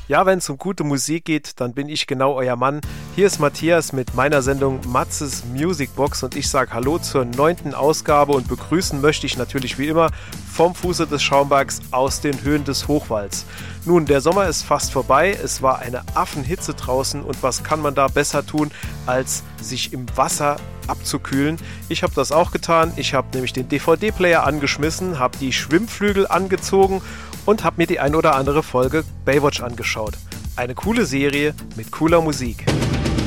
Ja, wenn es um gute Musik geht, dann bin ich genau euer Mann. Hier ist Matthias mit meiner Sendung Matzes Music Box und ich sage Hallo zur 9. Ausgabe und begrüßen möchte ich natürlich wie immer vom Fuße des Schaumbergs aus den Höhen des Hochwalds. Nun, der Sommer ist fast vorbei, es war eine Affenhitze draußen und was kann man da besser tun, als sich im Wasser abzukühlen. Ich habe das auch getan, ich habe nämlich den DVD-Player angeschmissen, habe die Schwimmflügel angezogen und habe mir die ein oder andere Folge Baywatch angeschaut. Eine coole Serie mit cooler Musik.